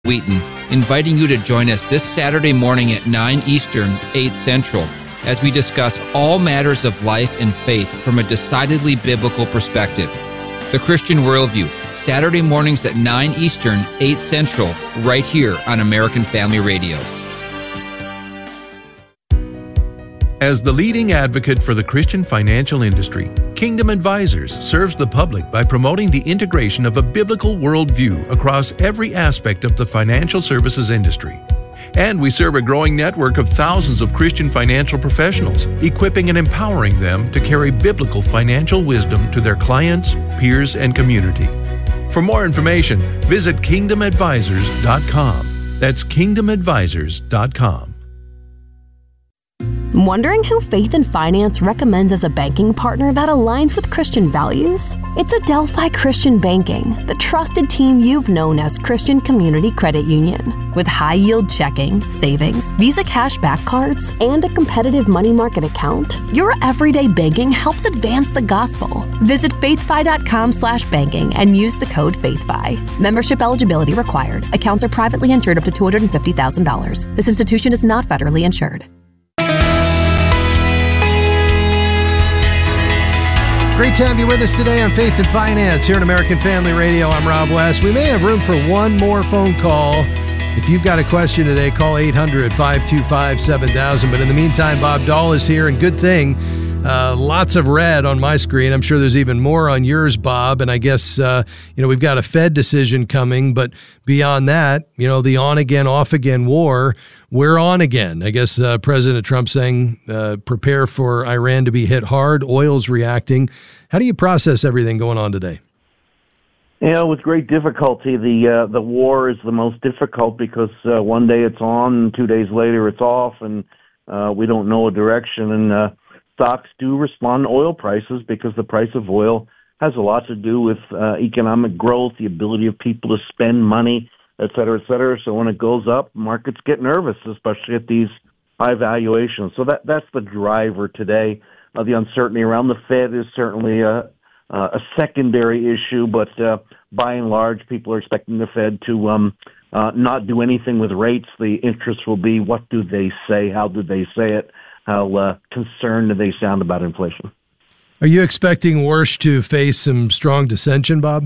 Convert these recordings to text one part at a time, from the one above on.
Wheaton, inviting you to join us this Saturday morning at 9 Eastern, 8 Central, as we discuss all matters of life and faith from a decidedly biblical perspective. The Christian Worldview, Saturday mornings at 9 Eastern, 8 Central, right here on American Family Radio. As the leading advocate for the Christian financial industry, Kingdom Advisors serves the public by promoting the integration of a biblical worldview across every aspect of the financial services industry. And we serve a growing network of thousands of Christian financial professionals, equipping and empowering them to carry biblical financial wisdom to their clients, peers, and community. For more information, visit kingdomadvisors.com. That's kingdomadvisors.com. Wondering who Faith and Finance recommends as a banking partner that aligns with Christian values? It's Adelphi Christian Banking, the trusted team you've known as Christian Community Credit Union. With high-yield checking, savings, Visa cashback cards, and a competitive money market account, your everyday banking helps advance the gospel. Visit faithfi.com/banking and use the code FAITHFI. Membership eligibility required. Accounts are privately insured up to $250,000. This institution is not federally insured. Great to have you with us today on Faith and Finance here on American Family Radio. I'm Rob West. We may have room for one more phone call. If you've got a question today, call 800-525-7000. But in the meantime, Bob Dahl is here, and good thing. Lots of red on my screen. I'm sure there's even more on yours, Bob. And I guess, we've got a Fed decision coming. But beyond that, the on-again, off-again war, we're on again. I guess President Trump saying prepare for Iran to be hit hard. Oil's reacting. How do you process everything going on today? With great difficulty. The war is the most difficult because one day it's on, and 2 days later it's off, and we don't know a direction. And stocks do respond to oil prices because the price of oil has a lot to do with economic growth, the ability of people to spend money, et cetera, et cetera. So when it goes up, markets get nervous, especially at these high valuations. So that's the driver today. The uncertainty around the Fed is certainly a secondary issue, but by and large, people are expecting the Fed to not do anything with rates. The interest will be, what do they say? How do they say it? How concerned do they sound about inflation? Are you expecting Warsh to face some strong dissension, Bob?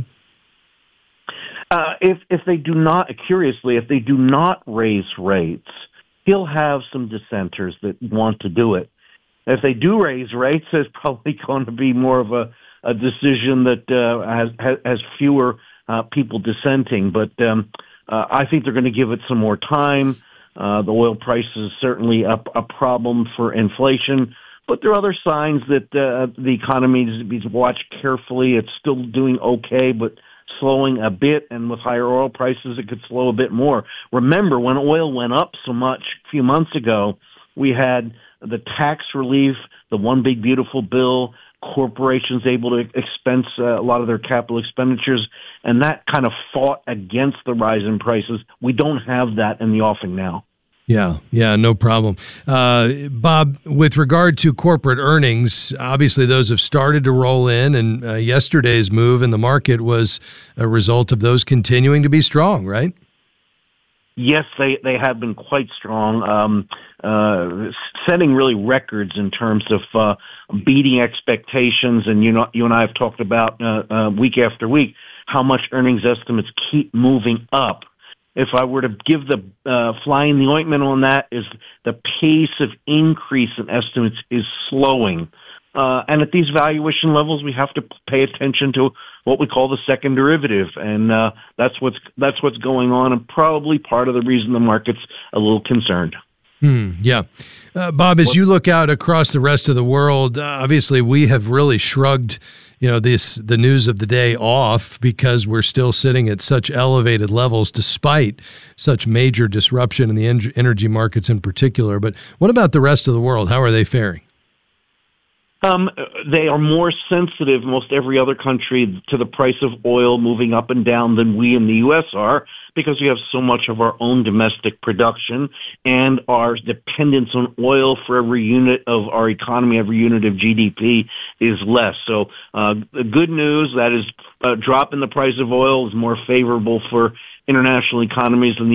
If they do not, curiously, if they do not raise rates, he'll have some dissenters that want to do it. If they do raise rates, there's probably going to be more of a decision that has fewer people dissenting. But I think they're going to give it some more time. The oil price is certainly a problem for inflation, but there are other signs that the economy needs to be watched carefully. It's still doing okay, but slowing a bit, and with higher oil prices, it could slow a bit more. Remember, when oil went up so much a few months ago, we had the tax relief, the One Big Beautiful Bill, corporations able to expense a lot of their capital expenditures, and that kind of fought against the rise in prices. We don't have that in the offing now. Yeah, no problem. Bob, with regard to corporate earnings, obviously those have started to roll in, and yesterday's move in the market was a result of those continuing to be strong, right? Yes, they have been quite strong, setting really records in terms of beating expectations. And you and I have talked about week after week how much earnings estimates keep moving up. If I were to give the fly in the ointment on that, is the pace of increase in estimates is slowing. And at these valuation levels, we have to pay attention to what we call the second derivative, and that's what's going on, and probably part of the reason the market's a little concerned. Yeah. Bob, as you look out across the rest of the world, obviously we have really shrugged the news of the day off because we're still sitting at such elevated levels despite such major disruption in the energy markets in particular. But what about the rest of the world? How are they faring? They are more sensitive, most every other country, to the price of oil moving up and down than we in the U.S. are, because we have so much of our own domestic production, and our dependence on oil for every unit of our economy, every unit of GDP is less. So good news, that is, a drop in the price of oil is more favorable for international economies than the